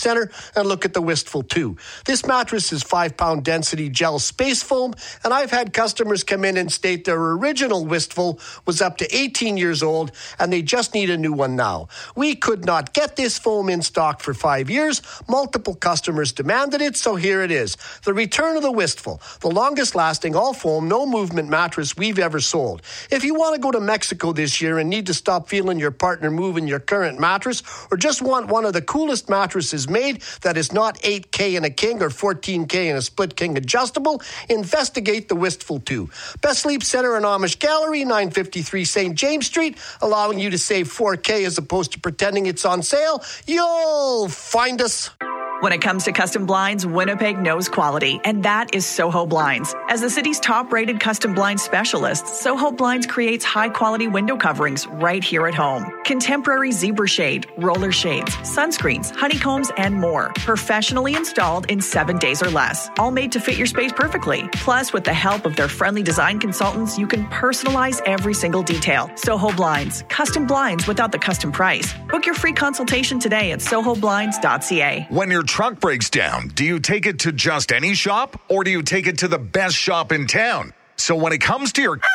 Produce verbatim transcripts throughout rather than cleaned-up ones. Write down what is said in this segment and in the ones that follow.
Center and look at the Wistful two. This mattress is five-pound density gel space foam, and I've had customers come in and state their original Wistful was up to eighteen years old, and they just need a new one now. We could not get this foam in stock for five years. Multiple customers demanded it, so here it is. The return of the Wistful, the longest-lasting all-foam, no-movement mattress we've ever sold. If you want to go to Mexico this year and need to stop feeling your partner moving your current mattress, or just want one of the coolest mattresses made that is not eight K in a king or fourteen K in a split king adjustable, investigate the Wistful two. Best Sleep Center in Amish Gallery, nine fifty-three Saint James Street, allowing you to save four K as opposed to pretending it's on sale. You'll find us. When it comes to custom blinds, Winnipeg knows quality, and that is Soho Blinds. As the city's top-rated custom blind specialist, Soho Blinds creates high-quality window coverings right here at home. Contemporary zebra shade, roller shades, sunscreens, honeycombs, and more. Professionally installed in seven days or less. All made to fit your space perfectly. Plus, with the help of their friendly design consultants, you can personalize every single detail. Soho Blinds. Custom blinds without the custom price. Book your free consultation today at soho blinds dot c a. When your truck breaks down, do you take it to just any shop, or do you take it to the best shop in town? So when it comes to your...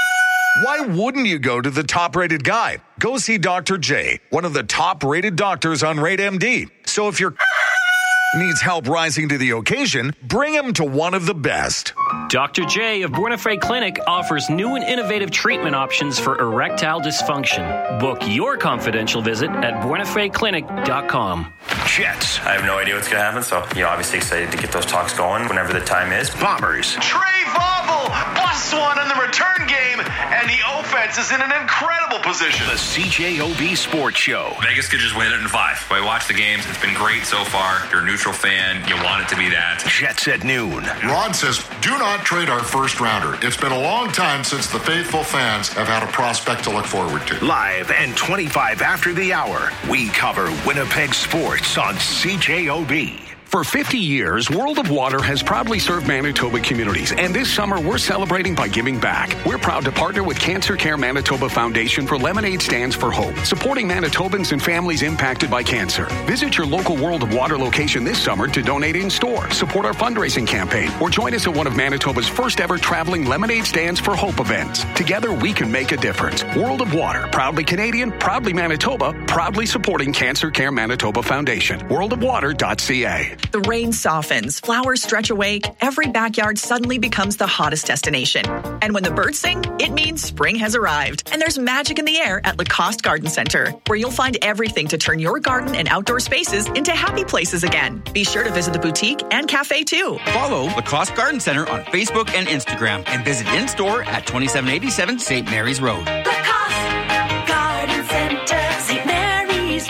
why wouldn't you go to the top-rated guy? Go see Doctor J, one of the top-rated doctors on Rate M D. So if your needs help rising to the occasion, bring him to one of the best. Doctor J of Buena Clinic offers new and innovative treatment options for erectile dysfunction. Book your confidential visit at buena fe clinic dot com. Jets. I have no idea what's going to happen, so, you know, obviously excited to get those talks going whenever the time is. Bombers. Trey Vobble busts one in the return game, and the offense is in an incredible position. The C J O B Sports Show. Vegas could just win it in five. I watch the games. It's been great so far. You're a neutral fan. You want it to be that. Jets at noon. Rod says, do not trade our first rounder. It's been a long time since the faithful fans have had a prospect to look forward to. Live and twenty-five after the hour, we cover Winnipeg sports on C J O B. For fifty years, World of Water has proudly served Manitoba communities, and this summer we're celebrating by giving back. We're proud to partner with Cancer Care Manitoba Foundation for Lemonade Stands for Hope, supporting Manitobans and families impacted by cancer. Visit your local World of Water location this summer to donate in store, support our fundraising campaign, or join us at one of Manitoba's first ever traveling Lemonade Stands for Hope events. Together we can make a difference. World of Water, proudly Canadian, proudly Manitoba, proudly supporting Cancer Care Manitoba Foundation. world of water dot c a. The rain softens, flowers stretch awake, every backyard suddenly becomes the hottest destination. And when the birds sing, it means spring has arrived. And there's magic in the air at Lacoste Garden Center, where you'll find everything to turn your garden and outdoor spaces into happy places again. Be sure to visit the boutique and cafe too. Follow Lacoste Garden Center on Facebook and Instagram, and visit in-store at twenty-seven eighty-seven Saint Mary's Road. Lacoste Garden Center, Saint Mary's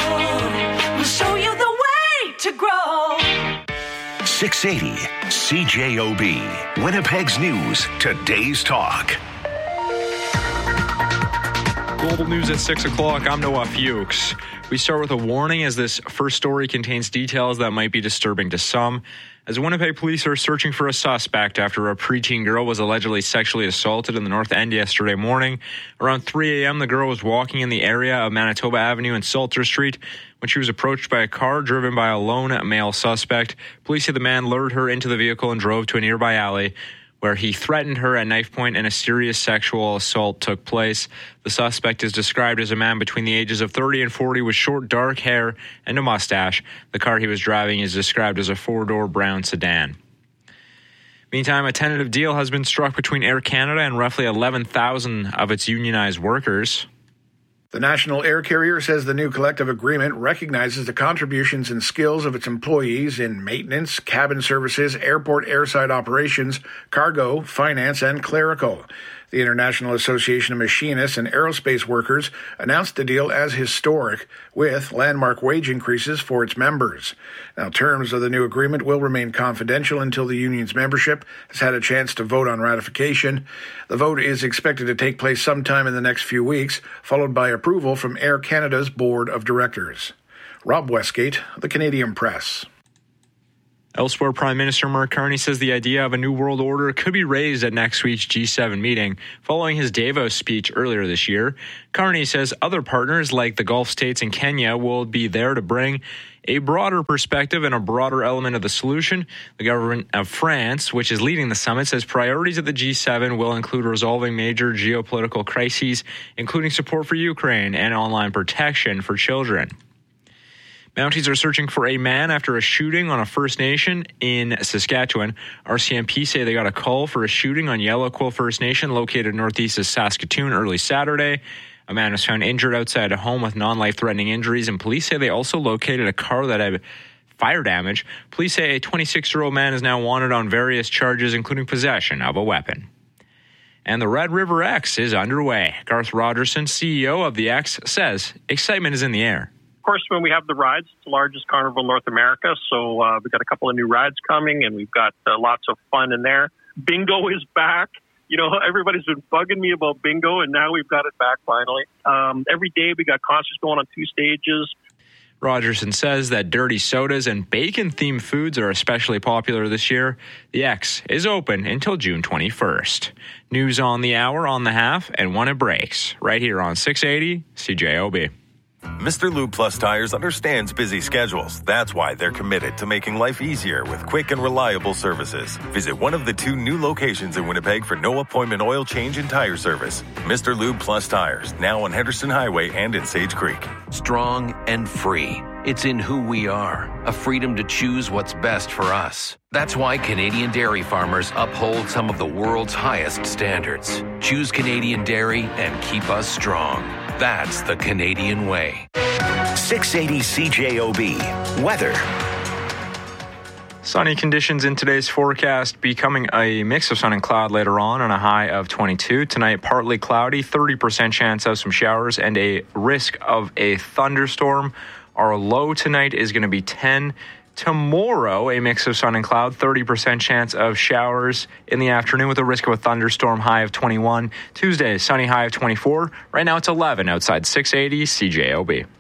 Road. We'll show you the way to grow. six eighty C J O B. Winnipeg's News. Today's Talk. Global News at six o'clock. I'm Noah Fuchs. We start with a warning, as this first story contains details that might be disturbing to some. As Winnipeg police are searching for a suspect after a preteen girl was allegedly sexually assaulted in the North End yesterday morning. Around three a.m., the girl was walking in the area of Manitoba Avenue and Salter Street when she was approached by a car driven by a lone male suspect. Police say the man lured her into the vehicle and drove to a nearby alley, where he threatened her at knife point and a serious sexual assault took place. The suspect is described as a man between the ages of thirty and forty with short, dark hair and a mustache. The car he was driving is described as a four-door brown sedan. Meantime, a tentative deal has been struck between Air Canada and roughly eleven thousand of its unionized workers. The national air carrier says the new collective agreement recognizes the contributions and skills of its employees in maintenance, cabin services, airport airside operations, cargo, finance, and clerical. The International Association of Machinists and Aerospace Workers announced the deal as historic, with landmark wage increases for its members. Now, terms of the new agreement will remain confidential until the union's membership has had a chance to vote on ratification. The vote is expected to take place sometime in the next few weeks, followed by approval from Air Canada's Board of Directors. Rob Westgate, The Canadian Press. Elsewhere, Prime Minister Mark Carney says the idea of a new world order could be raised at next week's G seven meeting, following his Davos speech earlier this year. Carney says other partners like the Gulf states and Kenya will be there to bring a broader perspective and a broader element of the solution. The government of France, which is leading the summit, says priorities of the G seven will include resolving major geopolitical crises, including support for Ukraine and online protection for children. Mounties are searching for a man after a shooting on a First Nation in Saskatchewan. R C M P say they got a call for a shooting on Yellow Quill First Nation located northeast of Saskatoon early Saturday. A man was found injured outside a home with non-life-threatening injuries, and police say they also located a car that had fire damage. Police say a twenty-six-year-old man is now wanted on various charges, including possession of a weapon. And the Red River X is underway. Garth Rogerson, C E O of the X, says excitement is in the air. Of course, when we have the rides, it's the largest carnival in North America, so uh, we've got a couple of new rides coming, and we've got uh, lots of fun in there. Bingo is back. You know, everybody's been bugging me about bingo, and now we've got it back finally. Um, every day we got concerts going on two stages. Rogerson says that dirty sodas and bacon-themed foods are especially popular this year. The X is open until June twenty-first. News on the hour, on the half, and when it breaks, right here on six eighty C J O B. Mister Lube Plus Tires understands busy schedules. That's why they're committed to making life easier with quick and reliable services. Visit one of the two new locations in Winnipeg for no appointment oil change and tire service. Mister Lube Plus Tires, now on Henderson Highway and in Sage Creek. Strong and free. It's in who we are, a freedom to choose what's best for us. That's why Canadian dairy farmers uphold some of the world's highest standards. Choose Canadian dairy and keep us strong. That's the Canadian way. six eighty C J O B. Weather. Sunny conditions in today's forecast, becoming a mix of sun and cloud later on and a high of twenty-two. Tonight, partly cloudy, thirty percent chance of some showers and a risk of a thunderstorm. Our low tonight is going to be ten. Tomorrow, a mix of sun and cloud, thirty percent chance of showers in the afternoon with a risk of a thunderstorm, high of twenty-one. Tuesday, sunny, high of twenty-four. Right now it's eleven outside six eighty C J O B.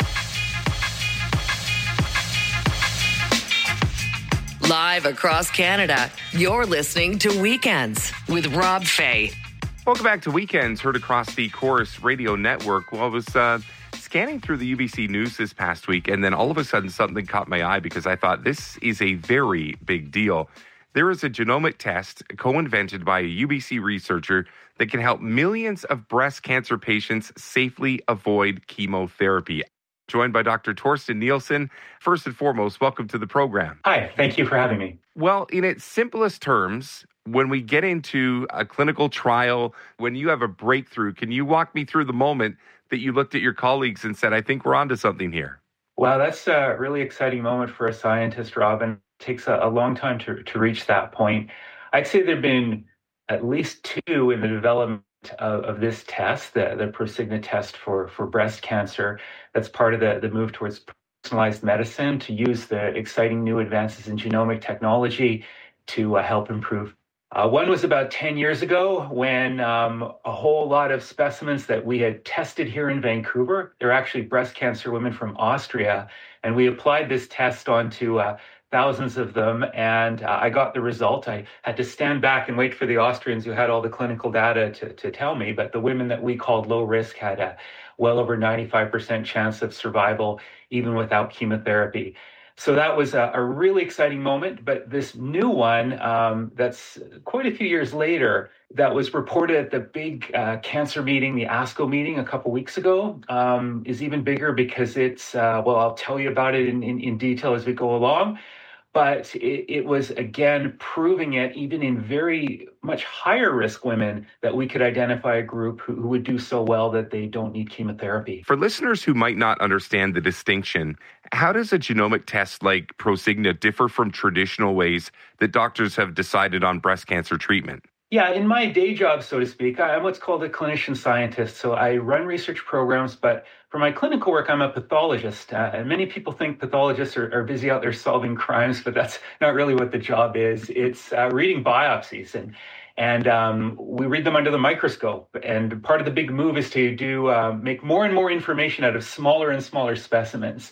Live across Canada, you're listening to Weekends with Rob Fay. Welcome back to Weekends, heard across the Chorus Radio Network. Well, I was uh, scanning through the U B C News this past week, and then all of a sudden something caught my eye because I thought this is a very big deal. There is a genomic test co-invented by a U B C researcher that can help millions of breast cancer patients safely avoid chemotherapy. Joined by Doctor Torsten Nielsen. First and foremost, welcome to the program. Hi, thank you for having me. Well, in its simplest terms, when we get into a clinical trial, when you have a breakthrough, can you walk me through the moment that you looked at your colleagues and said, I think we're onto something here? Well, that's a really exciting moment for a scientist, Robin. It takes a, a long time to, to reach that point. I'd say there have been at least two in the development of, of this test, the, the Prosigna test for, for breast cancer. That's part of the, the move towards personalized medicine, to use the exciting new advances in genomic technology to uh, help improve. Uh, one was about ten years ago when um, a whole lot of specimens that we had tested here in Vancouver, they're actually breast cancer women from Austria, and we applied this test onto uh, thousands of them, and uh, I got the result. I had to stand back and wait for the Austrians who had all the clinical data to, to tell me, but the women that we called low risk had a well over ninety-five percent chance of survival, even without chemotherapy. So that was a, a really exciting moment. But this new one, um, that's quite a few years later, that was reported at the big uh, cancer meeting, the ASCO meeting a couple weeks ago, um, is even bigger because it's, uh, well, I'll tell you about it in, in, in detail as we go along. But it, it was, again, proving it even in very much higher risk women that we could identify a group who, who would do so well that they don't need chemotherapy. For listeners who might not understand the distinction, how does a genomic test like Prosigna differ from traditional ways that doctors have decided on breast cancer treatment? Yeah, in my day job, so to speak, I'm what's called a clinician scientist. So I run research programs, but for my clinical work, I'm a pathologist. Uh, and many people think pathologists are, are busy out there solving crimes, but that's not really what the job is. It's uh, reading biopsies, and and um, we read them under the microscope. And part of the big move is to do uh, make more and more information out of smaller and smaller specimens.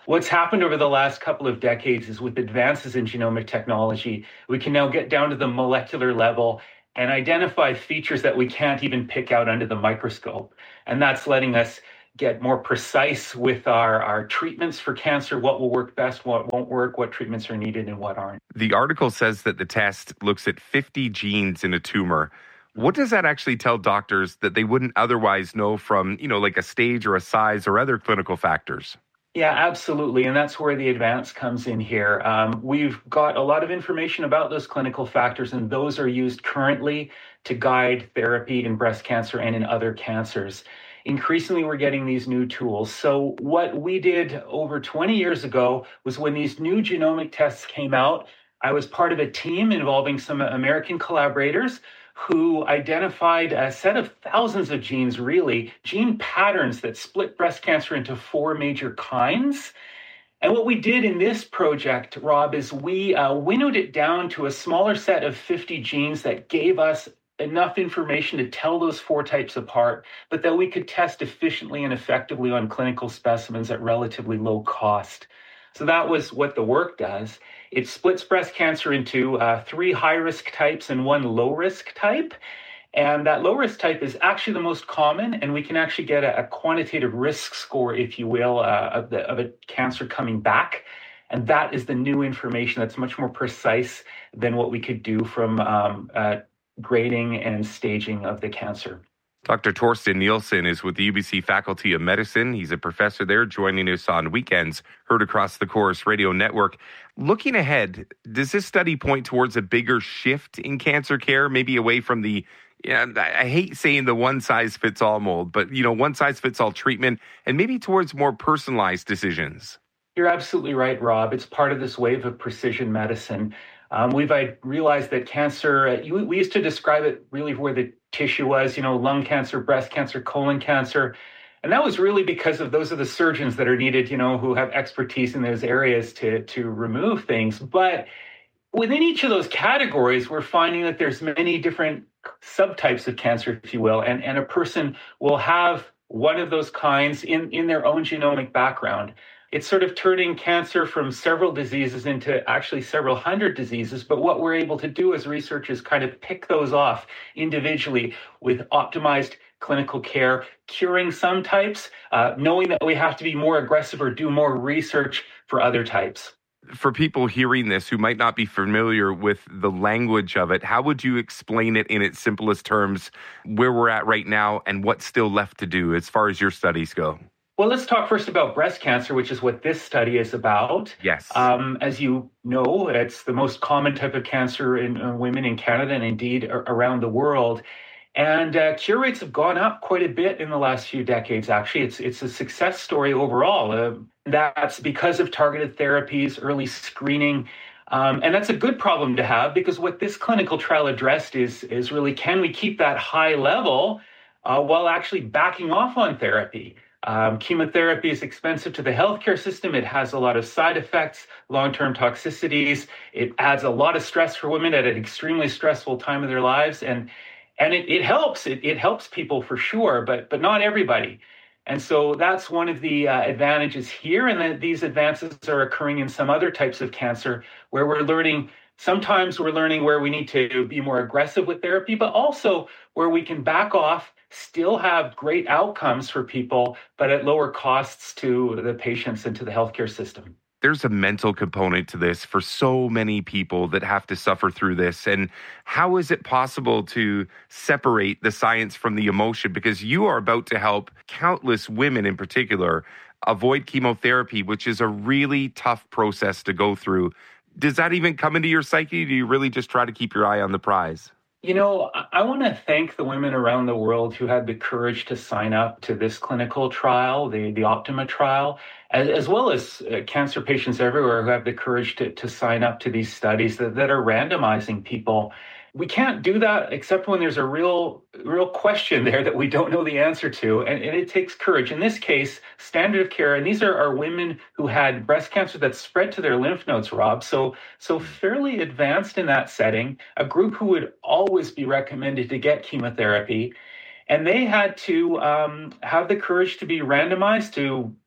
What's happened over the last couple of decades is with advances in genomic technology, we can now get down to the molecular level and identify features that we can't even pick out under the microscope. And that's letting us get more precise with our, our treatments for cancer, what will work best, what won't work, what treatments are needed, and what aren't. The article says that the test looks at fifty genes in a tumor. What does that actually tell doctors that they wouldn't otherwise know from, you know, like a stage or a size or other clinical factors? Yeah, absolutely. And that's where the advance comes in here. Um, we've got a lot of information about those clinical factors, and those are used currently to guide therapy in breast cancer and in other cancers. Increasingly, we're getting these new tools. So what we did over twenty years ago was when these new genomic tests came out, I was part of a team involving some American collaborators who identified a set of thousands of genes, really, gene patterns that split breast cancer into four major kinds. And what we did in this project, Rob, is we uh, winnowed it down to a smaller set of fifty genes that gave us enough information to tell those four types apart, but that we could test efficiently and effectively on clinical specimens at relatively low cost. So that was what the work does. It splits breast cancer into uh, three high-risk types and one low-risk type. And that low-risk type is actually the most common, and we can actually get a, a quantitative risk score, if you will, uh, of, the, of a cancer coming back. And that is the new information that's much more precise than what we could do from um, uh, grading and staging of the cancer. Doctor Torsten Nielsen is with the U B C Faculty of Medicine. He's a professor there, joining us on weekends, heard across the Chorus Radio Network. Looking ahead, does this study point towards a bigger shift in cancer care, maybe away from the, yeah, I hate saying the one-size-fits-all mold, but, you know, one-size-fits-all treatment, and maybe towards more personalized decisions? You're absolutely right, Rob. It's part of this wave of precision medicine. Um, we've I realized that cancer, uh, you, we used to describe it really where the tissue was, you know, lung cancer, breast cancer, colon cancer. And that was really because of those are the surgeons that are needed, you know, who have expertise in those areas to, to remove things. But within each of those categories, we're finding that there's many different subtypes of cancer, if you will, and, and a person will have one of those kinds in, in their own genomic background. It's sort of turning cancer from several diseases into actually several hundred diseases. But what we're able to do as researchers kind of pick those off individually with optimized clinical care, curing some types, uh, knowing that we have to be more aggressive or do more research for other types. For people hearing this who might not be familiar with the language of it, how would you explain it in its simplest terms, where we're at right now and what's still left to do as far as your studies go? Well, let's talk first about breast cancer, which is what this study is about. Yes. Um, as you know, it's the most common type of cancer in uh, women in Canada and indeed a- around the world. And uh, cure rates have gone up quite a bit in the last few decades, actually. It's it's a success story overall. Uh, that's because of targeted therapies, early screening. Um, and that's a good problem to have, because what this clinical trial addressed is, is really, can we keep that high level uh, while actually backing off on therapy? Um, chemotherapy is expensive to the healthcare system. It has a lot of side effects, long-term toxicities. It adds a lot of stress for women at an extremely stressful time of their lives. And and it, it helps. It, it helps people for sure, but but not everybody. And so that's one of the uh, advantages here. And that these advances are occurring in some other types of cancer where we're learning. Sometimes we're learning where we need to be more aggressive with therapy, but also where we can back off, still have great outcomes for people, but at lower costs to the patients and to the healthcare system. There's a mental component to this for so many people that have to suffer through this. And how is it possible to separate the science from the emotion? Because you are about to help countless women in particular avoid chemotherapy, which is a really tough process to go through. Does that even come into your psyche? Do you really just try to keep your eye on the prize? You know, I want to thank the women around the world who had the courage to sign up to this clinical trial, the, the Optima trial, as, as well as uh, cancer patients everywhere who have the courage to, to sign up to these studies that, that are randomizing people. We can't do that except when there's a real, real question there that we don't know the answer to, and, and it takes courage. In this case, standard of care, and these are, are women who had breast cancer that spread to their lymph nodes, Rob, so so fairly advanced in that setting, a group who would always be recommended to get chemotherapy, and they had to um, have the courage to be randomized to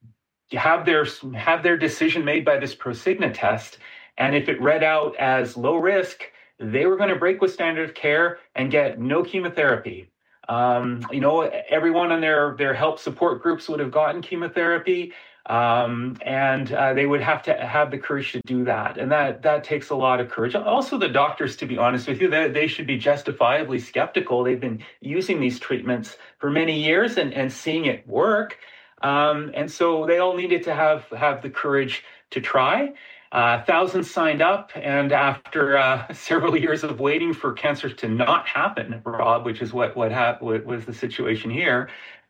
have their have their decision made by this Prosigna test. And if it read out as low risk, they were going to break with standard of care and get no chemotherapy. Um, you know, everyone in their, their help support groups would have gotten chemotherapy, um, and uh, they would have to have the courage to do that. And that that takes a lot of courage. Also, the doctors, to be honest with you, they, they should be justifiably skeptical. They've been using these treatments for many years and, and seeing it work. Um, and so they all needed to have, have the courage to try. Uh, thousands signed up, and after uh, several years of waiting for cancer to not happen, Rob, which is what what, hap- what was the situation here,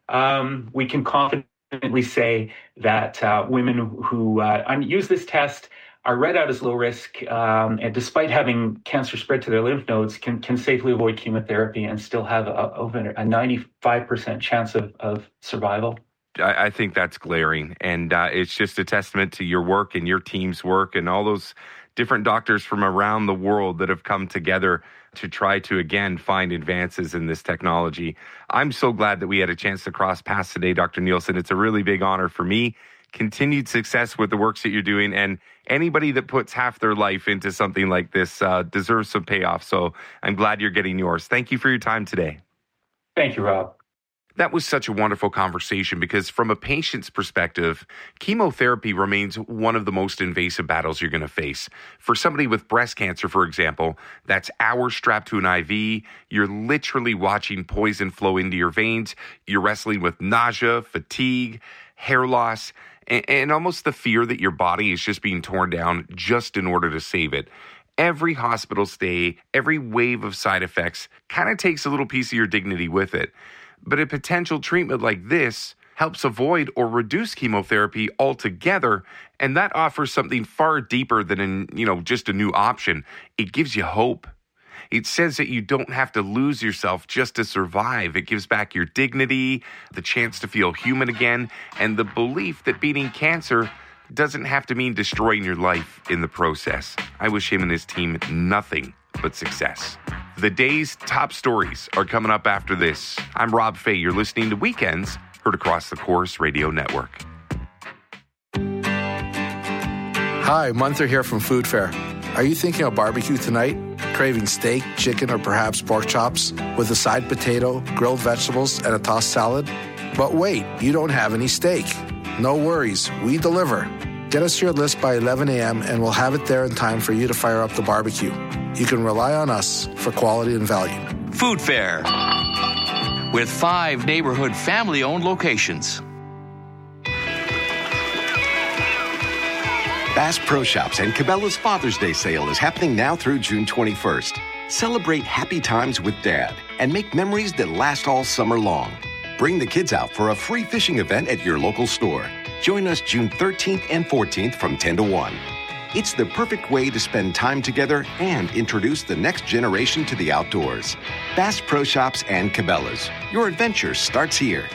um, we can confidently say that uh, women who uh, use this test are read out as low risk, um, and despite having cancer spread to their lymph nodes, can can safely avoid chemotherapy and still have a, over a ninety-five percent chance of, of survival. I think that's glaring, and uh, it's just a testament to your work and your team's work and all those different doctors from around the world that have come together to try to, again, find advances in this technology. I'm so glad that we had a chance to cross paths today, Doctor Nielsen. It's a really big honor for me. Continued success with the works that you're doing, and anybody that puts half their life into something like this uh, deserves some payoff. So I'm glad you're getting yours. Thank you for your time today. Thank you, Rob. That was such a wonderful conversation because from a patient's perspective, chemotherapy remains one of the most invasive battles you're going to face. For somebody with breast cancer, for example, that's hours strapped to an I V. You're literally watching poison flow into your veins. You're wrestling with nausea, fatigue, hair loss, and, and almost the fear that your body is just being torn down just in order to save it. Every hospital stay, every wave of side effects kind of takes a little piece of your dignity with it. But a potential treatment like this helps avoid or reduce chemotherapy altogether, and that offers something far deeper than, an, you know, just a new option. It gives you hope. It says that you don't have to lose yourself just to survive. It gives back your dignity, the chance to feel human again, and the belief that beating cancer doesn't have to mean destroying your life in the process. I wish him and his team nothing but success. The day's top stories are coming up after this. I'm Rob Fay. You're listening to Weekends, heard across the Corus Radio Network. Hi, Munther here from Food Fair. Are you thinking of barbecue tonight? Craving steak, chicken, or perhaps pork chops with a side potato, grilled vegetables, and a tossed salad? But wait, you don't have any steak. No worries, we deliver. Get us your list by eleven a.m. and we'll have it there in time for you to fire up the barbecue. You can rely on us for quality and value. Food Fair, with five neighborhood family-owned locations. Bass Pro Shops and Cabela's Father's Day sale is happening now through June twenty-first. Celebrate happy times with Dad and make memories that last all summer long. Bring the kids out for a free fishing event at your local store. Join us June thirteenth and fourteenth from ten to one. It's the perfect way to spend time together and introduce the next generation to the outdoors. Bass Pro Shops and Cabela's. Your adventure starts here.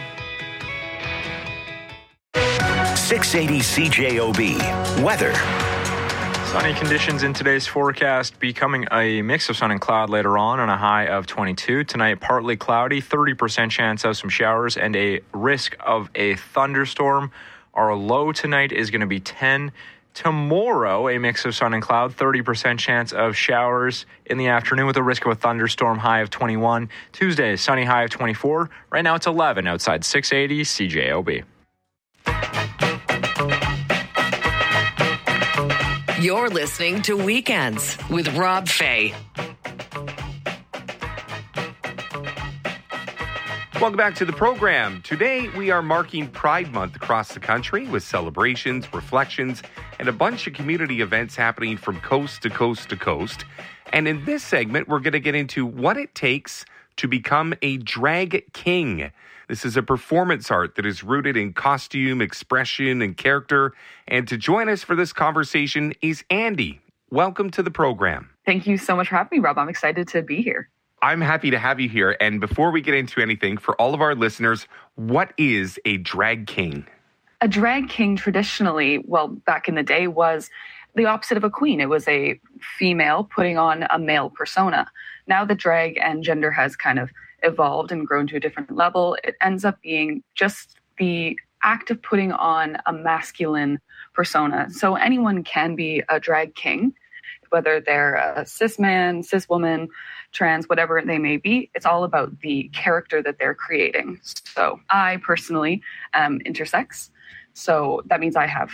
six eighty C J O B. Weather. Sunny conditions in today's forecast, becoming a mix of sun and cloud later on on a high of twenty-two. Tonight, partly cloudy, thirty percent chance of some showers and a risk of a thunderstorm. Our low tonight is going to be ten. Tomorrow, a mix of sun and cloud, thirty percent chance of showers in the afternoon with a risk of a thunderstorm, high of twenty-one. Tuesday, sunny, high of twenty-four. Right now, it's eleven outside six eighty C J O B. You're listening to Weekends with Rob Fay. Welcome back to the program. Today, we are marking Pride Month across the country with celebrations, reflections, and a bunch of community events happening from coast to coast to coast. And in this segment, we're going to get into what it takes to become a drag king. This is a performance art that is rooted in costume, expression, and character. And to join us for this conversation is Andy. Welcome to the program. Thank you so much for having me, Rob. I'm excited to be here. I'm happy to have you here. And before we get into anything, for all of our listeners, what is a drag king? A drag king traditionally, well, back in the day, was the opposite of a queen. It was a female putting on a male persona. Now the drag and gender has kind of evolved and grown to a different level. It ends up being just the act of putting on a masculine persona. So anyone can be a drag king, whether they're a cis man, cis woman, trans, whatever they may be. It's all about the character that they're creating. So I personally am intersex. So that means I have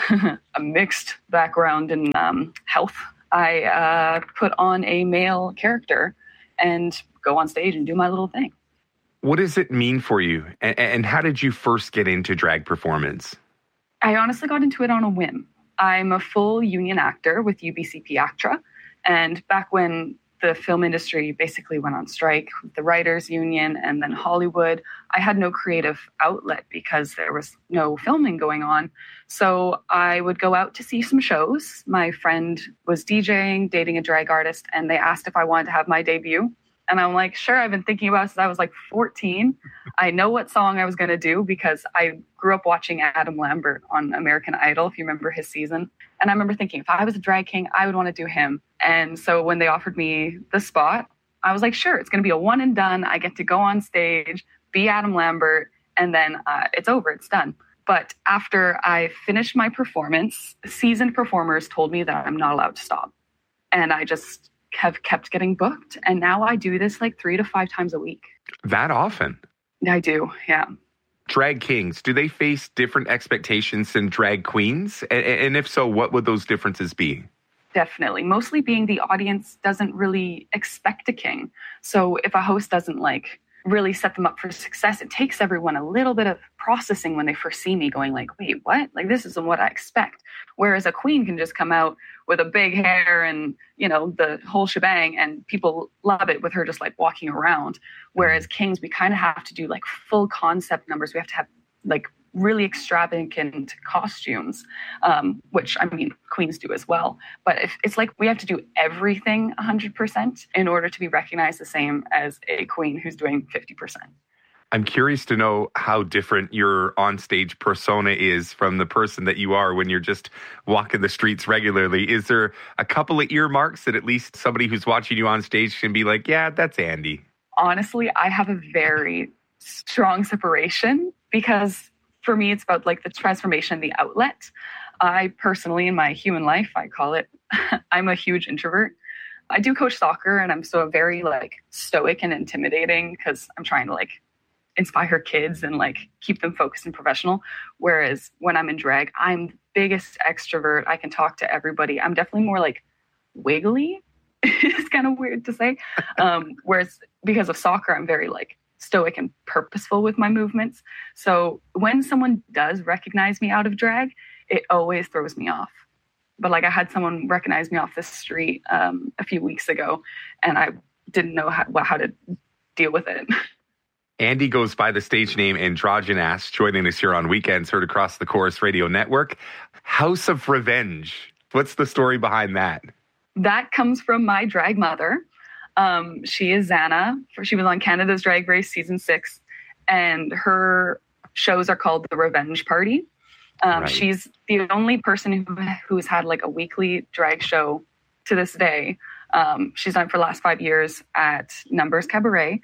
a mixed background in um, health. I uh, put on a male character and go on stage and do my little thing. What does it mean for you? And, and how did you first get into drag performance? I honestly got into it on a whim. I'm a full union actor with U B C P ACTRA. And back when the film industry basically went on strike with the writers union and then Hollywood, I had no creative outlet because there was no filming going on. So I would go out to see some shows. My friend was DJing, dating a drag artist, and they asked if I wanted to have my debut. And I'm like, sure, I've been thinking about it since I was like fourteen. I know what song I was going to do because I grew up watching Adam Lambert on American Idol, if you remember his season. And I remember thinking, if I was a drag king, I would want to do him. And so when they offered me the spot, I was like, sure, it's going to be a one and done. I get to go on stage, be Adam Lambert, and then uh, it's over, it's done. But after I finished my performance, seasoned performers told me that I'm not allowed to stop. And I just have kept getting booked. And now I do this like three to five times a week. That often? I do, yeah. Drag kings, do they face different expectations than drag queens? And, and if so, what would those differences be? Definitely. Mostly being the audience doesn't really expect a king. So if a host doesn't like really set them up for success, it takes everyone a little bit of processing when they first see me going like, wait, what? Like, this isn't what I expect. Whereas a queen can just come out with a big hair and, you know, the whole shebang, and people love it with her just like walking around. Whereas kings, we kind of have to do like full concept numbers. We have to have like really extravagant costumes, um, which I mean, queens do as well. But if, it's like we have to do everything one hundred percent in order to be recognized the same as a queen who's doing fifty percent. I'm curious to know how different your onstage persona is from the person that you are when you're just walking the streets regularly. Is there a couple of earmarks that at least somebody who's watching you on stage can be like, yeah, that's Andy? Honestly, I have a very strong separation because for me, it's about like the transformation, the outlet. I personally, in my human life, I call it, I'm a huge introvert. I do coach soccer and I'm so very like stoic and intimidating because I'm trying to like inspire kids and like keep them focused and professional. Whereas when I'm in drag, I'm the biggest extrovert. I can talk to everybody. I'm definitely more like wiggly. It's kind of weird to say. Um, whereas because of soccer, I'm very like stoic and purposeful with my movements. So when someone does recognize me out of drag, it always throws me off. But like I had someone recognize me off the street um, a few weeks ago, and I didn't know how, how to deal with it. Andy goes by the stage name Androgynous, joining us here on Weekends, heard across the Chorus Radio Network. House of Revenge. What's the story behind that? That comes from my drag mother. Um, she is Xana. She was on Canada's Drag Race season six, and her shows are called The Revenge Party. Um, right. She's the only person who who's had like a weekly drag show to this day. Um, she's done it for the last five years at Numbers Cabaret.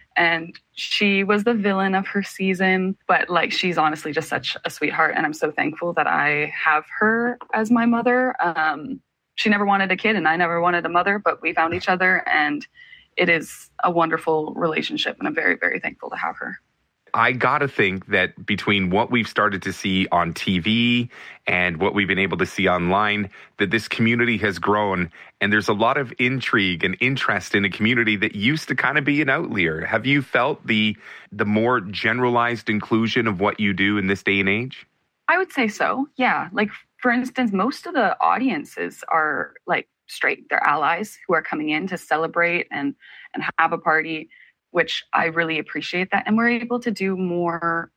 And she was the villain of her season, but like she's honestly just such a sweetheart, and I'm so thankful that I have her as my mother. Um, she never wanted a kid, and I never wanted a mother, but we found each other, and it is a wonderful relationship, and I'm very, very thankful to have her. I got to think that between what we've started to see on T V and what we've been able to see online, that this community has grown, and there's a lot of intrigue and interest in a community that used to kind of be an outlier. Have you felt the the more generalized inclusion of what you do in this day and age? I would say so, yeah. Like, for instance, most of the audiences are like straight. They're allies who are coming in to celebrate and and have a party, which I really appreciate that. And we're able to do more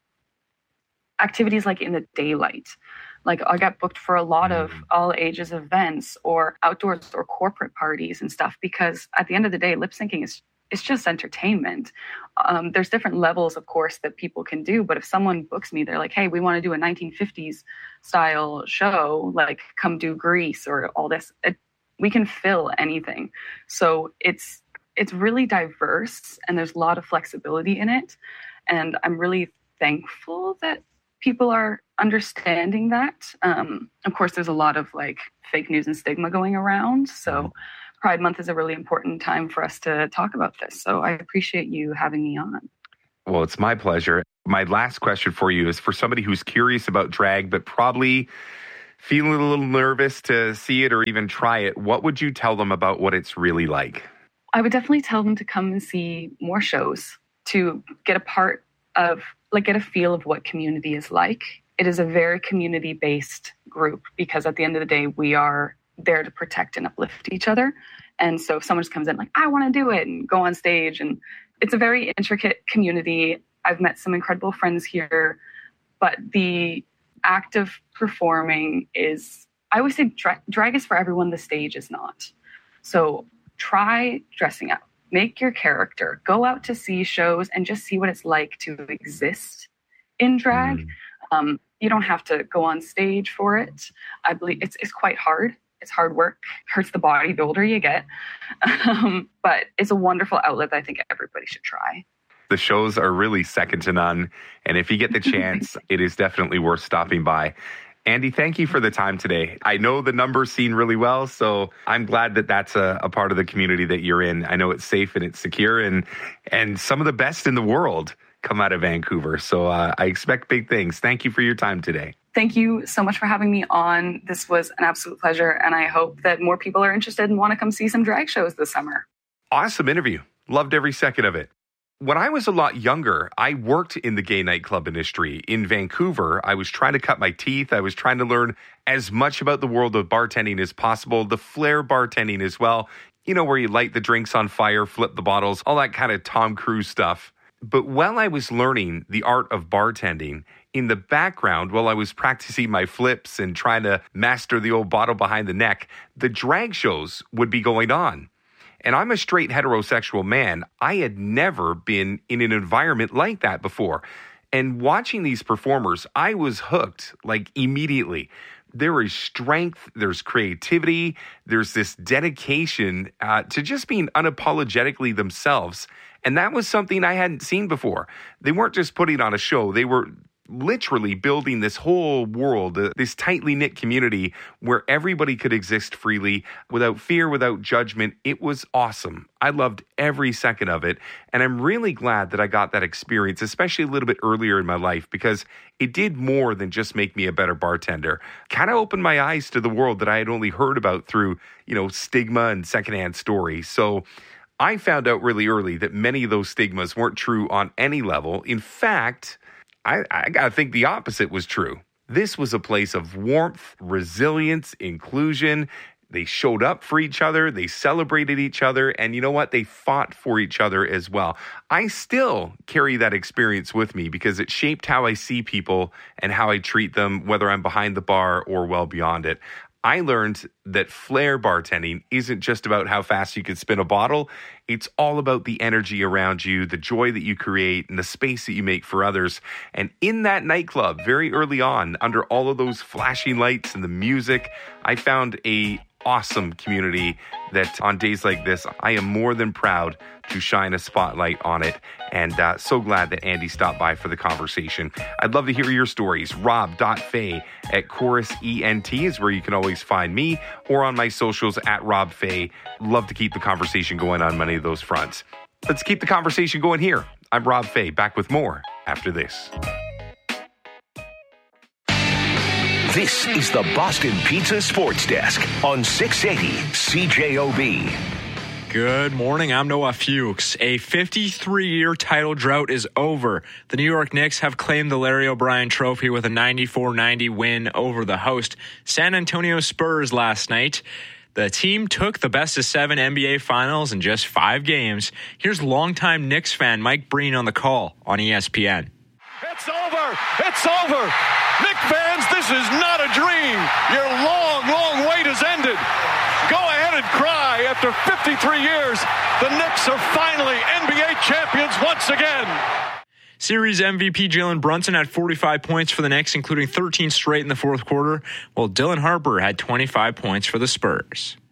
activities like in the daylight. Like I got booked for a lot of all ages events or outdoors or corporate parties and stuff, because at the end of the day, lip syncing is it's just entertainment. Um, there's different levels, of course, that people can do. But if someone books me, they're like, hey, we want to do a nineteen fifties style show, like come do Grease or all this. It, we can fill anything. So it's It's really diverse, and there's a lot of flexibility in it. And I'm really thankful that people are understanding that. Um, of course, there's a lot of like fake news and stigma going around. So Pride Month is a really important time for us to talk about this. So I appreciate you having me on. Well, it's my pleasure. My last question for you is for somebody who's curious about drag, but probably feeling a little nervous to see it or even try it. What would you tell them about what it's really like? I would definitely tell them to come and see more shows, to get a part of, like, get a feel of what community is like. It is a very community-based group because at the end of the day, we are there to protect and uplift each other. And so if someone just comes in like, I want to do it and go on stage, and it's a very intricate community. I've met some incredible friends here, but the act of performing is, I always say dra- drag is for everyone, the stage is not. So try dressing up, make your character, go out to see shows and just see what it's like to exist in drag. Mm. Um, you don't have to go on stage for it. I believe it's it's quite hard. It's hard work, hurts the body the older you get. Um, but it's a wonderful outlet that I think everybody should try. The shows are really second to none. And if you get the chance, it is definitely worth stopping by. Andy, thank you for the time today. I know the numbers seem really well, so I'm glad that that's a, a part of the community that you're in. I know it's safe and it's secure, and and some of the best in the world come out of Vancouver. So uh, I expect big things. Thank you for your time today. Thank you so much for having me on. This was an absolute pleasure, and I hope that more people are interested and want to come see some drag shows this summer. Awesome interview. Loved every second of it. When I was a lot younger, I worked in the gay nightclub industry in Vancouver. I was trying to cut my teeth. I was trying to learn as much about the world of bartending as possible, the flair bartending as well. You know, where you light the drinks on fire, flip the bottles, all that kind of Tom Cruise stuff. But while I was learning the art of bartending, in the background, while I was practicing my flips and trying to master the old bottle behind the neck, the drag shows would be going on. And I'm a straight heterosexual man. I had never been in an environment like that before. And watching these performers, I was hooked, like, immediately. There is strength, there's creativity, there's this dedication uh, to just being unapologetically themselves. And that was something I hadn't seen before. They weren't just putting on a show. They were literally building this whole world, uh, this tightly knit community where everybody could exist freely without fear, without judgment. It was awesome. I loved every second of it. And I'm really glad that I got that experience, especially a little bit earlier in my life, because it did more than just make me a better bartender. Kind of opened my eyes to the world that I had only heard about through, you know, stigma and secondhand stories. So I found out really early that many of those stigmas weren't true on any level. In fact, I, I gotta think the opposite was true. This was a place of warmth, resilience, inclusion. They showed up for each other. They celebrated each other. And you know what? They fought for each other as well. I still carry that experience with me because it shaped how I see people and how I treat them, whether I'm behind the bar or well beyond it. I learned that flair bartending isn't just about how fast you can spin a bottle. It's all about the energy around you, the joy that you create, and the space that you make for others. And in that nightclub, very early on, under all of those flashing lights and the music, I found a awesome community that on days like this, I am more than proud to shine a spotlight on it. And uh, so glad that Andy stopped by for the conversation. I'd love to hear your stories. rob dot fay at chorus ent is where you can always find me, or on my socials at Rob Fay. Love to keep the conversation going on many of those fronts. Let's keep the conversation going here. I'm Rob Fay, back with more after this. This is the Boston Pizza Sports Desk on six eighty C J O B. Good morning. I'm Noah Fuchs. A fifty-three-year title drought is over. The New York Knicks have claimed the Larry O'Brien Trophy with a ninety-four ninety win over the host San Antonio Spurs last night. The team took the best of seven N B A Finals in just five games. Here's longtime Knicks fan Mike Breen on the call on E S P N. It's over. It's over. Knick fans, this is not a dream. Your long, long wait has ended. Go ahead and cry. After fifty-three years, the Knicks are finally N B A champions once again. Series M V P Jalen Brunson had forty-five points for the Knicks, including thirteen straight in the fourth quarter, while Dylan Harper had twenty-five points for the Spurs.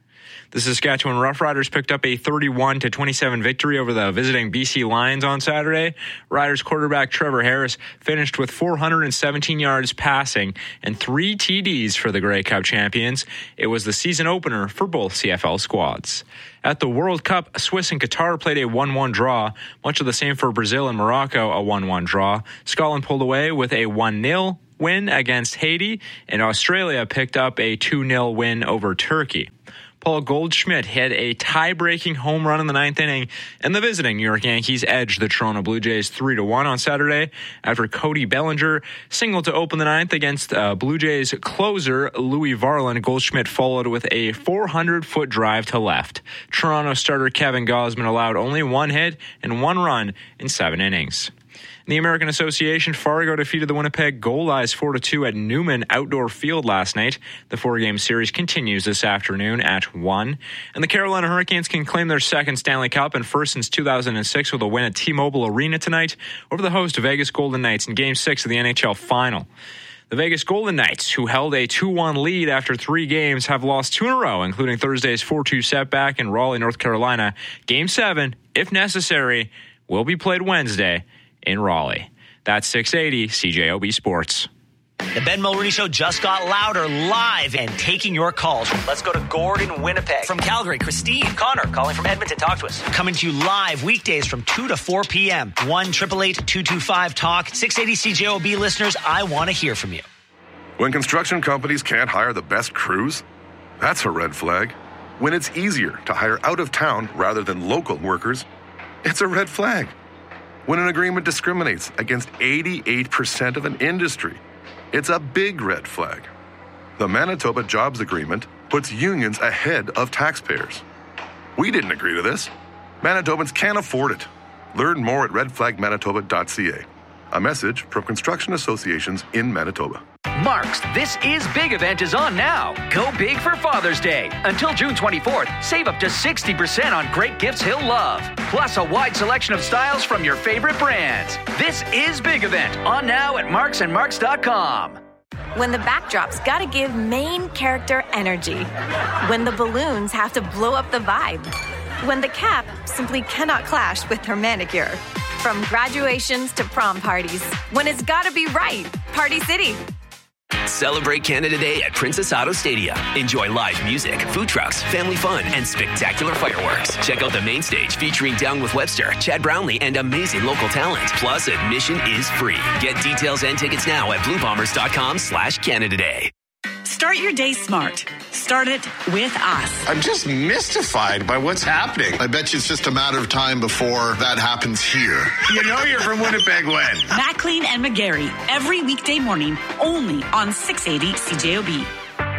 The Saskatchewan Roughriders picked up a thirty-one to twenty-seven victory over the visiting B C Lions on Saturday. Riders quarterback Trevor Harris finished with four hundred seventeen yards passing and three T Ds for the Grey Cup champions. It was the season opener for both C F L squads. At the World Cup, Swiss and Qatar played a one one draw. Much of the same for Brazil and Morocco, a one one draw. Scotland pulled away with a one nil win against Haiti, and Australia picked up a two nil win over Turkey. Paul Goldschmidt hit a tie-breaking home run in the ninth inning, and the visiting New York Yankees edged the Toronto Blue Jays three to one on Saturday after Cody Bellinger singled to open the ninth against uh, Blue Jays closer Louis Varland. Goldschmidt followed with a four hundred foot drive to left. Toronto starter Kevin Gausman allowed only one hit and one run in seven innings. In the American Association, Fargo defeated the Winnipeg Goldeyes four to two at Newman Outdoor Field last night. The four-game series continues this afternoon at one. And the Carolina Hurricanes can claim their second Stanley Cup and first since two thousand six with a win at T-Mobile Arena tonight over the host Vegas Golden Knights in Game six of the N H L Final. The Vegas Golden Knights, who held a two one lead after three games, have lost two in a row, including Thursday's four two setback in Raleigh, North Carolina. Game seven, if necessary, will be played Wednesday in Raleigh. That's six eighty C J O B Sports. The Ben Mulroney Show just got louder, live, and taking your calls. Let's go to Gordon, Winnipeg. From Calgary, Christine. Connor, calling from Edmonton. Talk to us. Coming to you live weekdays from two to four p.m. one eight eight eight, two two five, talk. six eighty C J O B listeners, I want to hear from you. When construction companies can't hire the best crews, that's a red flag. When it's easier to hire out of town rather than local workers, it's a red flag. When an agreement discriminates against eighty-eight percent of an industry, it's a big red flag. The Manitoba Jobs Agreement puts unions ahead of taxpayers. We didn't agree to this. Manitobans can't afford it. Learn more at red flag manitoba dot c a. A message from construction associations in Manitoba. Mark's This Is Big event is on now. Go big for Father's Day. Until June twenty-fourth, save up to sixty percent on great gifts he'll love. Plus a wide selection of styles from your favorite brands. This Is Big event on now at marks and marks dot com. When the backdrop's gotta give main character energy. When the balloons have to blow up the vibe. When the cap simply cannot clash with her manicure. From graduations to prom parties. When it's gotta be right. Party City. Celebrate Canada Day at Princess Auto Stadium. Enjoy live music, food trucks, family fun, and spectacular fireworks. Check out the main stage featuring Down with Webster, Chad Brownlee, and amazing local talent. Plus, admission is free. Get details and tickets now at blue bombers dot com slash Canada Day. Start your day smart. Start it with us. I'm just mystified by what's happening. I bet you it's just a matter of time before that happens here. You know you're from Winnipeg when? Maclean and McGarry, every weekday morning, only on six eighty C J O B.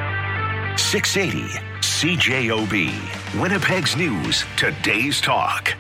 six eighty C J O B. Winnipeg's News, today's talk.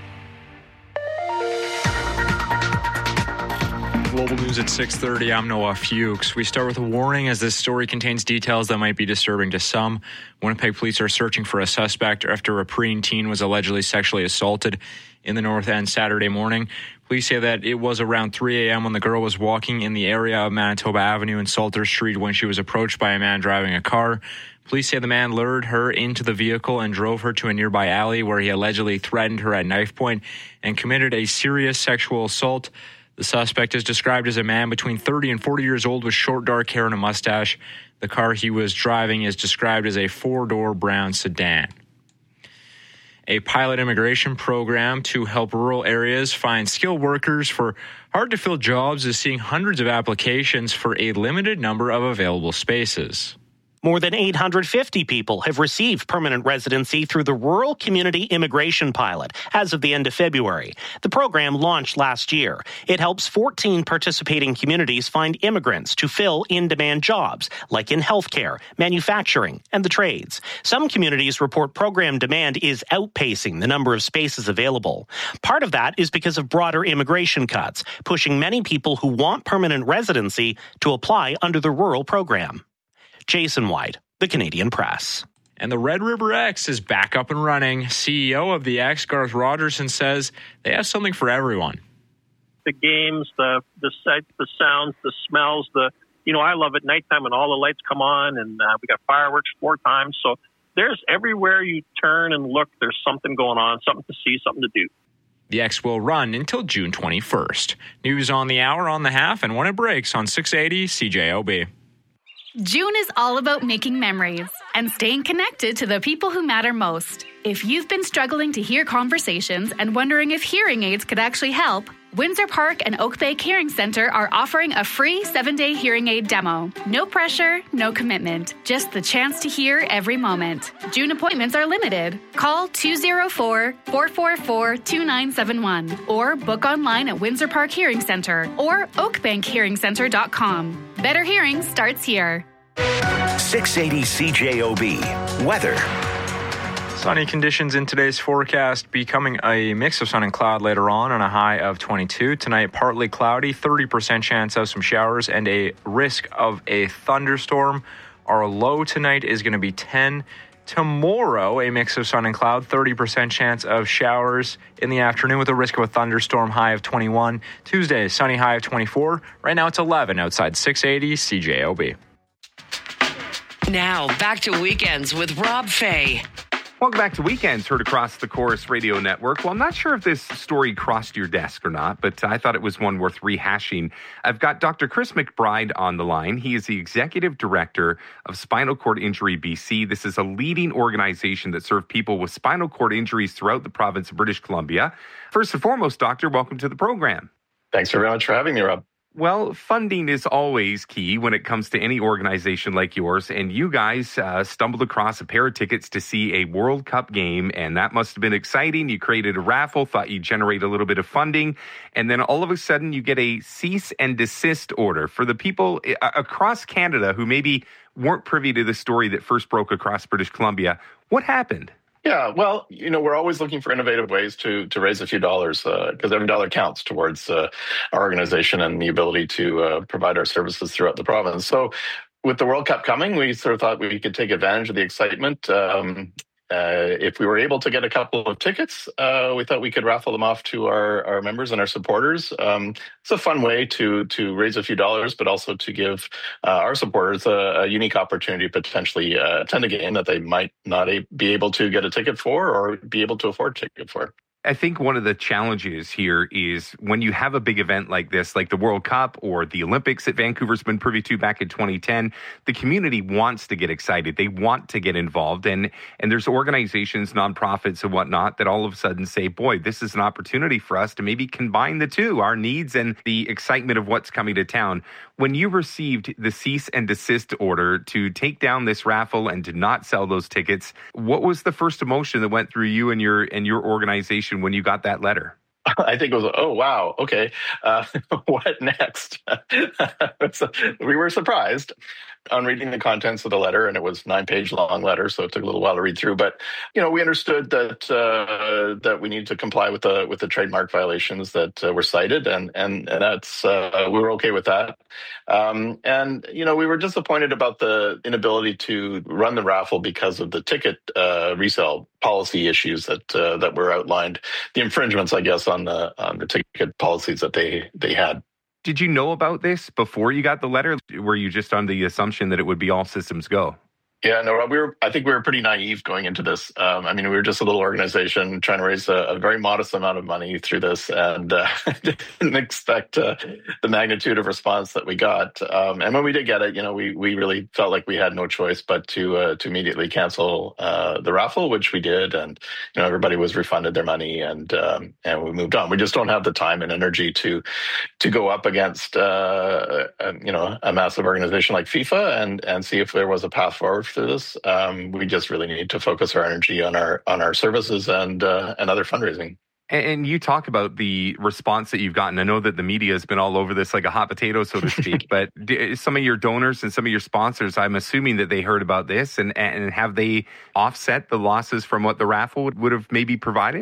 Global News at six thirty. I'm Noah Fuchs. We start with a warning as this story contains details that might be disturbing to some. Winnipeg police are searching for a suspect after a preteen teen was allegedly sexually assaulted in the North End Saturday morning. Police say that it was around three a.m. when the girl was walking in the area of Manitoba Avenue and Salter Street when she was approached by a man driving a car. Police say the man lured her into the vehicle and drove her to a nearby alley where he allegedly threatened her at knife point and committed a serious sexual assault. The suspect is described as a man between thirty and forty years old with short dark hair and a mustache. The car he was driving is described as a four-door brown sedan. A pilot immigration program to help rural areas find skilled workers for hard-to-fill jobs is seeing hundreds of applications for a limited number of available spaces. More than eight hundred fifty people have received permanent residency through the Rural Community Immigration Pilot as of the end of February. The program launched last year. It helps fourteen participating communities find immigrants to fill in-demand jobs, like in healthcare, manufacturing, and the trades. Some communities report program demand is outpacing the number of spaces available. Part of that is because of broader immigration cuts, pushing many people who want permanent residency to apply under the rural program. Jason White, The Canadian Press. And the Red River X is back up and running. C E O of the X, Garth Rogerson, says they have something for everyone. The games, the the sights, the sounds, the smells, the you know, I love it nighttime when all the lights come on and uh, we got fireworks four times. So there's everywhere you turn and look, there's something going on, something to see, something to do. The X will run until June twenty-first. News on the hour, on the half, and when it breaks on six eighty C J O B. June is all about making memories and staying connected to the people who matter most. If you've been struggling to hear conversations and wondering if hearing aids could actually help, Windsor Park and Oak Bay Hearing Center are offering a free seven-day hearing aid demo. No pressure, no commitment, just the chance to hear every moment. June appointments are limited. Call two oh four, four four four, two nine seven one or book online at Windsor Park Hearing Center or oak bank hearing center dot com. Better hearing starts here. six eighty C J O B. Weather. Sunny conditions in today's forecast, becoming a mix of sun and cloud later on and a high of twenty-two. Tonight, partly cloudy, thirty percent chance of some showers and a risk of a thunderstorm. Our low tonight is going to be ten. Tomorrow, a mix of sun and cloud, thirty percent chance of showers in the afternoon with a risk of a thunderstorm, high of twenty-one. Tuesday, sunny, high of twenty-four. Right now, it's eleven outside six eighty C J O B. Now, back to Weekends with Rob Fay. Welcome back to Weekends, heard across the Chorus Radio Network. Well, I'm not sure if this story crossed your desk or not, but I thought it was one worth rehashing. I've got Doctor Chris McBride on the line. He is the Executive Director of Spinal Cord Injury B C. This is a leading organization that serves people with spinal cord injuries throughout the province of British Columbia. First and foremost, Doctor, welcome to the program. Thanks very much for having me, Rob. Well, funding is always key when it comes to any organization like yours, and you guys uh, stumbled across a pair of tickets to see a World Cup game, and that must have been exciting. You created a raffle, thought you'd generate a little bit of funding, and then all of a sudden you get a cease and desist order. For the people uh, across Canada who maybe weren't privy to the story that first broke across British Columbia, what happened? Yeah, well, you know, we're always looking for innovative ways to to raise a few dollars because uh, every dollar counts towards uh, our organization and the ability to uh, provide our services throughout the province. So with the World Cup coming, we sort of thought we could take advantage of the excitement. Um, uh, if we were able to get a couple of tickets, uh, we thought we could raffle them off to our, our members and our supporters. Um, it's a fun way to to raise a few dollars, but also to give uh, our supporters a, a unique opportunity to potentially uh, attend a game that they might not a- be able to get a ticket for or be able to afford a ticket for. I think one of the challenges here is when you have a big event like this, like the World Cup or the Olympics that Vancouver's been privy to back in twenty ten, the community wants to get excited. They want to get involved. And, and there's organizations, nonprofits and whatnot that all of a sudden say, boy, this is an opportunity for us to maybe combine the two, our needs and the excitement of what's coming to town. When you received the cease and desist order to take down this raffle and to not sell those tickets, what was the first emotion that went through you and your and your organization when you got that letter? I think it was, oh, wow, okay, uh, what next? So we were surprised on reading the contents of the letter, and it was a nine-page long letter, so it took a little while to read through. But you know, we understood that uh, that we needed to comply with the with the trademark violations that uh, were cited, and and, and that's uh, we were okay with that. Um, and you know, we were disappointed about the inability to run the raffle because of the ticket uh, resale policy issues that uh, that were outlined, the infringements, I guess, on the on the ticket policies that they they had. Did you know about this before you got the letter? Were you just on the assumption that it would be all systems go? Yeah, no, we were. I think we were pretty naive going into this. Um, I mean, we were just a little organization trying to raise a, a very modest amount of money through this, and uh, didn't expect uh, the magnitude of response that we got. Um, and when we did get it, you know, we we really felt like we had no choice but to uh, to immediately cancel uh, the raffle, which we did, and you know, everybody was refunded their money, and um, and we moved on. We just don't have the time and energy to to go up against uh, a, you know a massive organization like FIFA and and see if there was a path forward through this. Um, we just really need to focus our energy on our on our services and uh, and other fundraising. And you talk about the response that you've gotten. I know that the media has been all over this like a hot potato, so to speak. But some of your donors and some of your sponsors, I'm assuming that they heard about this, and and have they offset the losses from what the raffle would, would have maybe provided?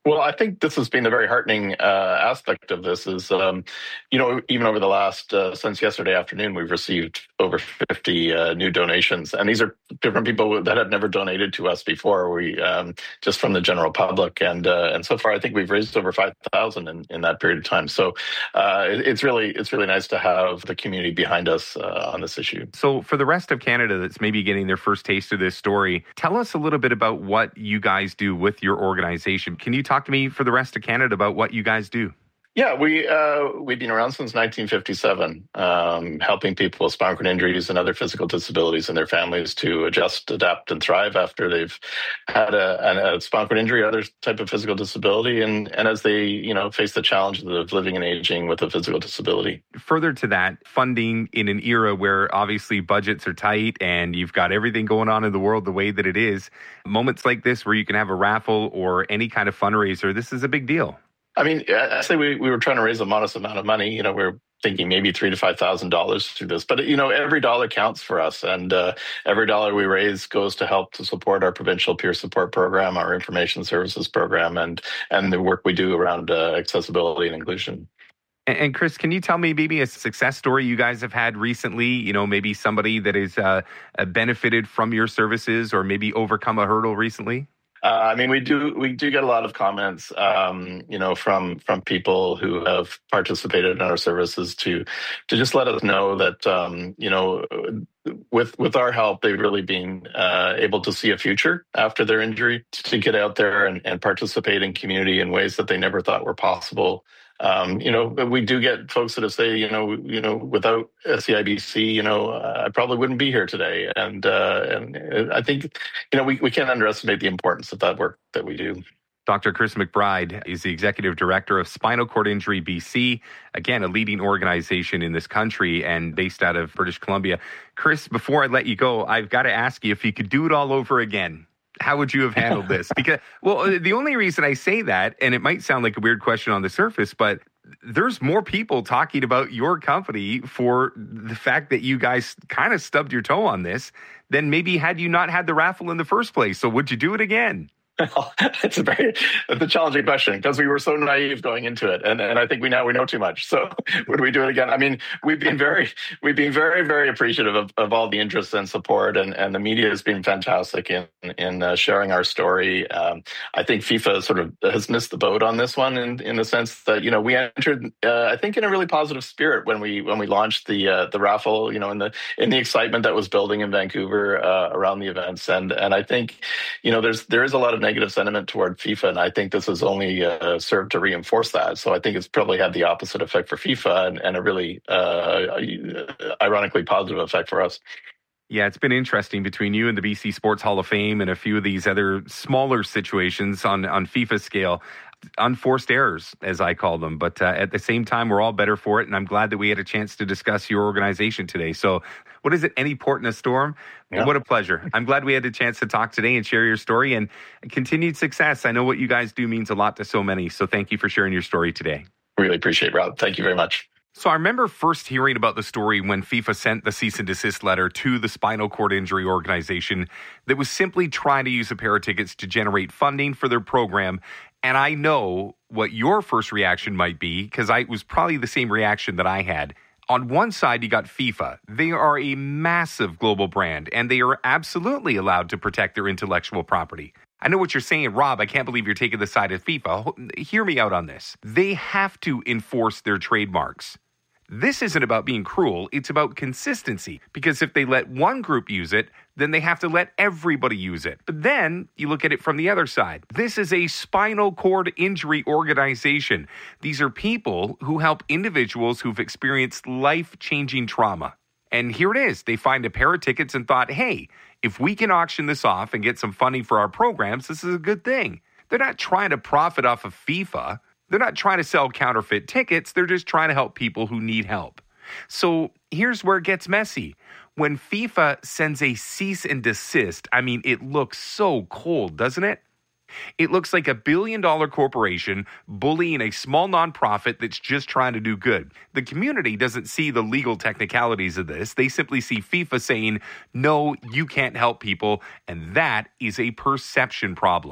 Well, I think this has been a very heartening uh, aspect of this is, um, you know, even over the last, uh, since yesterday afternoon, we've received over fifty uh, new donations. And these are different people that have never donated to us before, we um, just from the general public. And uh, and so far, I think we've raised over five thousand in, in that period of time. So uh, it, it's really it's really nice to have the community behind us uh, on this issue. So for the rest of Canada that's maybe getting their first taste of this story, tell us a little bit about what you guys do with your organization. Can you talk to me for the rest of Canada about what you guys do? Yeah, we, uh, we've been around since nineteen fifty-seven, um, helping people with spinal cord injuries and other physical disabilities and their families to adjust, adapt, and thrive after they've had a, a spinal cord injury or other type of physical disability, and, and as they, you know, face the challenges of living and aging with a physical disability. Further to that, funding in an era where obviously budgets are tight and you've got everything going on in the world the way that it is, moments like this where you can have a raffle or any kind of fundraiser, this is a big deal. I mean, I say we, we were trying to raise a modest amount of money. You know, we we're thinking maybe three to five thousand dollars through this, but you know, every dollar counts for us, and uh, every dollar we raise goes to help to support our provincial peer support program, our information services program, and and the work we do around uh, accessibility and inclusion. And, and Chris, can you tell me maybe a success story you guys have had recently? You know, maybe somebody that has uh, benefited from your services, or maybe overcome a hurdle recently. Uh, I mean, we do we do get a lot of comments, um, you know, from from people who have participated in our services to to just let us know that, um, you know, with with our help, they've really been uh, able to see a future after their injury, to get out there and, and participate in community in ways that they never thought were possible. Um, you know, we do get folks that say, you know, you know, without S E I B C, you know, I probably wouldn't be here today. And uh, and I think, you know, we, we can't underestimate the importance of that work that we do. Doctor Chris McBride is the Executive Director of Spinal Cord Injury B C, again, a leading organization in this country and based out of British Columbia. Chris, before I let you go, I've got to ask you if you could do it all over again. How would you have handled this? Because, well, the only reason I say that, and it might sound like a weird question on the surface, but there's more people talking about your company for the fact that you guys kind of stubbed your toe on this than maybe had you not had the raffle in the first place. So would you do it again? It's a very it's a challenging question because we were so naive going into it, and and I think we now we know too much. So would we do it again? I mean, we've been very we've been very very appreciative of, of all the interest and support, and, and the media has been fantastic in in uh, sharing our story. Um, I think FIFA sort of has missed the boat on this one, in in the sense that, you know, we entered uh, I think in a really positive spirit when we when we launched the uh, the raffle, you know, in the in the excitement that was building in Vancouver uh, around the events, and and I think, you know, there's there is a lot of negative sentiment toward FIFA, and I think this has only uh, served to reinforce that. So I think it's probably had the opposite effect for FIFA and, and a really uh, ironically positive effect for us. Yeah, it's been interesting between you and the B C Sports Hall of Fame and a few of these other smaller situations on, on FIFA scale. Unforced errors, as I call them. But uh, at the same time, we're all better for it. And I'm glad that we had a chance to discuss your organization today. So what is it? Any port in a storm? Yeah. What a pleasure. I'm glad we had a chance to talk today and share your story and continued success. I know what you guys do means a lot to so many. So thank you for sharing your story today. Really appreciate it, Rob. Thank you very much. So I remember first hearing about the story when FIFA sent the cease and desist letter to the Spinal Cord Injury Organization that was simply trying to use a pair of tickets to generate funding for their program. And I know what your first reaction might be, because it was probably the same reaction that I had. On one side, you got FIFA. They are a massive global brand, and they are absolutely allowed to protect their intellectual property. I know what you're saying, Rob. I can't believe you're taking the side of FIFA. Hear me out on this. They have to enforce their trademarks. This isn't about being cruel. It's about consistency, because if they let one group use it, then they have to let everybody use it. But then you look at it from the other side. This is a spinal cord injury organization. These are people who help individuals who've experienced life-changing trauma. And here it is. They find a pair of tickets and thought, hey, if we can auction this off and get some funding for our programs, this is a good thing. They're not trying to profit off of FIFA. They're not trying to sell counterfeit tickets. They're just trying to help people who need help. So here's where it gets messy. When FIFA sends a cease and desist, I mean, it looks so cold, doesn't it? It looks like a billion-dollar corporation bullying a small nonprofit that's just trying to do good. The community doesn't see the legal technicalities of this. They simply see FIFA saying, no, you can't help people, and that is a perception problem.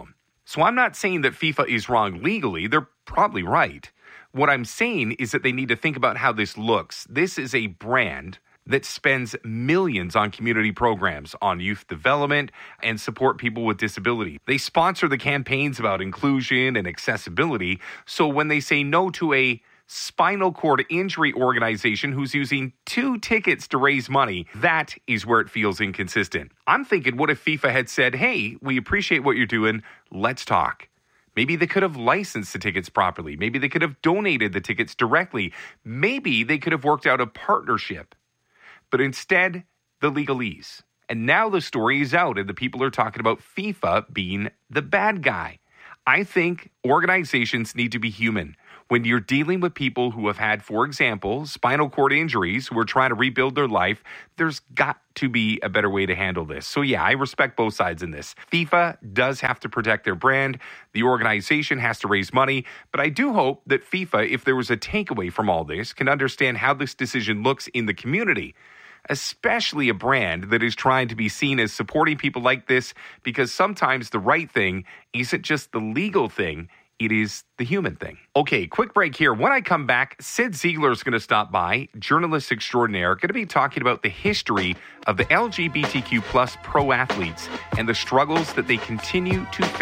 So I'm not saying that FIFA is wrong legally. They're probably right. What I'm saying is that they need to think about how this looks. This is a brand that spends millions on community programs, on youth development, and support people with disability. They sponsor the campaigns about inclusion and accessibility. So when they say no to a spinal cord injury organization who's using two tickets to raise money, that is where it feels inconsistent. I'm thinking, what if FIFA had said, hey, we appreciate what you're doing, let's talk. Maybe they could have licensed the tickets properly. Maybe they could have donated the tickets directly. Maybe they could have worked out a partnership. But instead, the legalese. And now the story is out and the people are talking about FIFA being the bad guy. I think organizations need to be human. When you're dealing with people who have had, for example, spinal cord injuries, who are trying to rebuild their life, there's got to be a better way to handle this. So yeah, I respect both sides in this. FIFA does have to protect their brand. The organization has to raise money. But I do hope that FIFA, if there was a takeaway from all this, can understand how this decision looks in the community, especially a brand that is trying to be seen as supporting people like this, because sometimes the right thing isn't just the legal thing, it is the human thing. Okay, quick break here. When I come back, Sid Ziegler is going to stop by, journalist extraordinaire, going to be talking about the history of the L G B T Q plus pro athletes and the struggles that they continue to face.